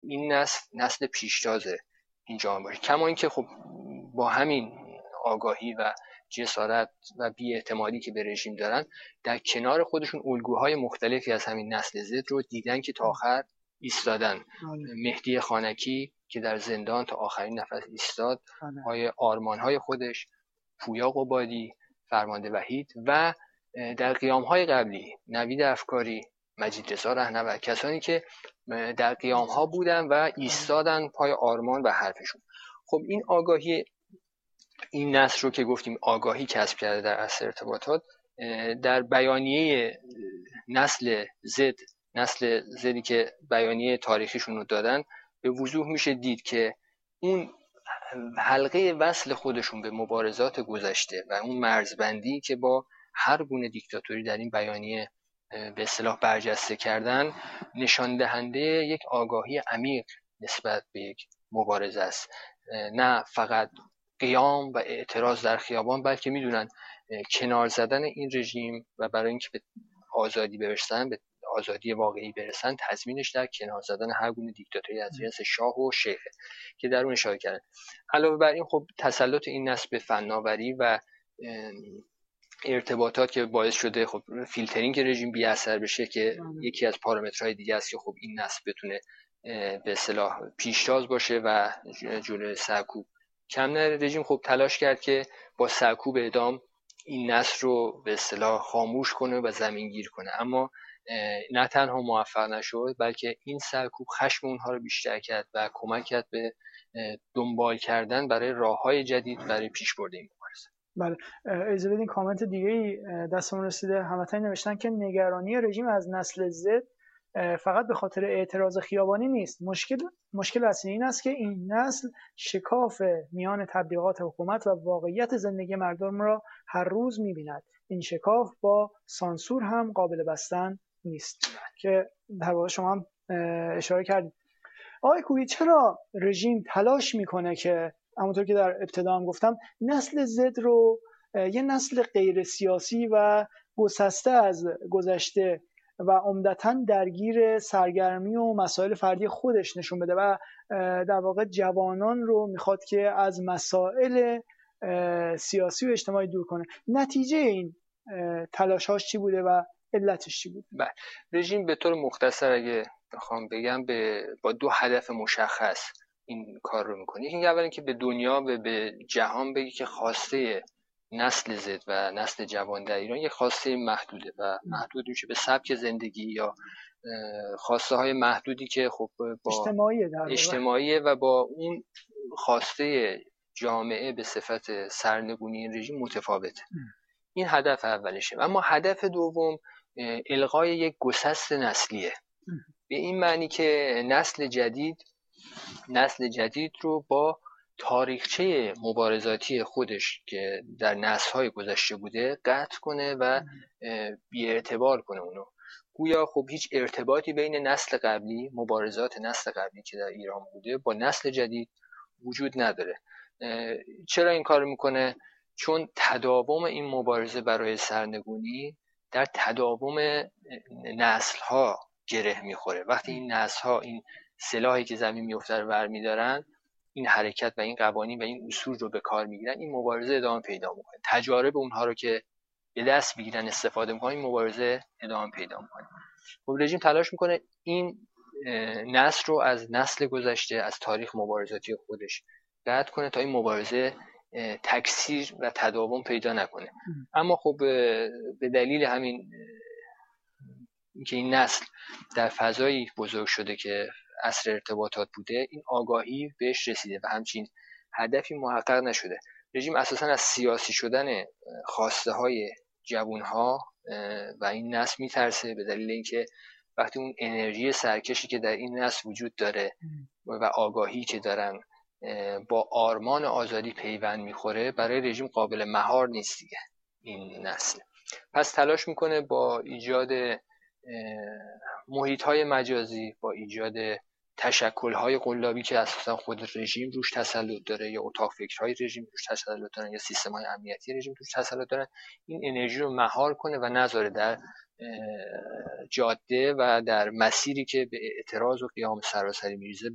این نسل پیشتاز این جامعه باشه. کما اینکه خب با همین آگاهی و جسارت و بی‌اعتمادی که به رژیم دارن، در کنار خودشون الگوهای مختلفی از همین نسل زد رو دیدن که تا آخر ایستادن. مهدی خانکی که در زندان تا آخرین نفس ایستاد، آرمانهای خودش، پویا قبادی، فرمانده وحید و در قیامهای قبلی نوید افکاری، مجید رضا رهنورد، کسانی که در قیامها بودن و ایستادن پای آرمان و حرفشون. خب این آگاهی این نسل رو که گفتیم آگاهی کسب کرده در عصر ارتباطات، در بیانیه نسل زدی که بیانیه تاریخیشون رو دادن به وضوح میشه دید که اون حلقه وصل خودشون به مبارزات گذشته و اون مرزبندی که با هر گونه دیکتاتوری در این بیانیه به اصطلاح برجسته کردن، نشان دهنده یک آگاهی عمیق نسبت به یک مبارزه است. نه فقط قیام و اعتراض در خیابان، بلکه میدونن کنار زدن این رژیم و برای اینکه به آزادی برسن، به آزادی واقعی برسن، تضمینش در کنار زدن هر گونه دیکتاتوری از جنس شاه و شیخه که در اون اشاره کردن. علاوه بر این خب تسلط این نسل به فناوری و ارتباطات که باعث شده خب فیلترینگ رژیم بی اثر بشه که یکی از پارامترهای دیگه است که خب این نسل بتونه به اصطلاح پیشتاز باشه و جلوی سرکوب کم نره. رژیم خب تلاش کرد که با سرکوب اعدام این نسل رو به اصطلاح خاموش کنه و زمینگیر کنه، اما نه تنها موفق نشد، بلکه این سرکوب خشم اونها رو بیشتر کرد و کمک کرد به دنبال کردن برای راه‌های جدید برای پیشبرد این مبارزه. بله، اجازه بدین کامنت دیگه‌ای دستمون رسیده. هموطنی نوشتن که نگرانی رژیم از نسل زد فقط به خاطر اعتراض خیابانی نیست. مشکل اصلی این است که این نسل شکاف میان تبلیغات حکومت و واقعیت زندگی مردم را هر روز می‌بیند. این شکاف با سانسور هم قابل بستن نیست که در واقع شما هم اشاره کردید. آقای کوهی، چرا رژیم تلاش میکنه که همونطور که در ابتدا هم گفتم نسل زد رو یه نسل غیر سیاسی و گسسته از گذشته و عمدتاً درگیر سرگرمی و مسائل فردی خودش نشون بده و در واقع جوانان رو میخواد که از مسائل سیاسی و اجتماعی دور کنه؟ نتیجه این تلاش‌هاش چی بوده و علتش چی بود؟ بله، رژیم به طور مختصر اگه بخوام بگم با دو هدف مشخص این کار رو میکنه. یکی اول اینکه به دنیا به جهان بگی که خواسته نسل زد و نسل جوان در ایران یک خواسته محدوده و محدود میشه به سبک زندگی یا خواسته های محدودی که خب با اجتماعیه و با اون خواسته جامعه به صفت سرنگونی این رژیم متفاوته. این هدف اولشه. اما هدف دوم الغای یک گسست نسلیه، به این معنی که نسل جدید رو با تاریخچه مبارزاتی خودش که در نسل‌های گذشته بوده قطع کنه و بی‌اعتبار کنه اونو. گویا خب هیچ ارتباطی بین نسل قبلی، مبارزات نسل قبلی که در ایران بوده با نسل جدید وجود نداره. چرا این کار میکنه؟ چون تداوم این مبارزه برای سرنگونی در تداوم نسل‌ها گره میخوره. وقتی این نسل‌ها این سلاحی که زمین میفته رو برمی‌دارن، این حرکت و این قوانین و این اصول رو به کار میگیرن، این مبارزه ادامه پیدا میکنه. تجارب اونها رو که به دست میگیرن استفاده میکنن، این مبارزه ادامه پیدا میکنه. خب رژیم تلاش میکنه این نسل رو از نسل گذشته، از تاریخ مبارزاتی خودش قطع کنه تا این مبارزه تکثیر و تداوم پیدا نکنه. اما خب به دلیل همین که این نسل در فضایی بزرگ شده که عصر ارتباطات بوده، این آگاهی بهش رسیده و همچین هدفی محقق نشده. رژیم اساساً از سیاسی شدن خواسته های جوانها و این نسل میترسه، به دلیل اینکه وقتی اون انرژی سرکشی که در این نسل وجود داره و آگاهی که دارن با آرمان آزادی پیوند میخوره، برای رژیم قابل مهار نیست دیگه این نسل. پس تلاش میکنه با ایجاد محیط‌های مجازی، با ایجاد تشکل‌های قلابی که اساسا خود رژیم روش تسلط داره یا اتاق فکرهای رژیم روش تسلط دارن یا سیستم‌های امنیتی رژیم روش تسلط دارن، این انرژی رو مهار کنه و نذاره در جاده و در مسیری که به اعتراض و قیام سراسری میریزه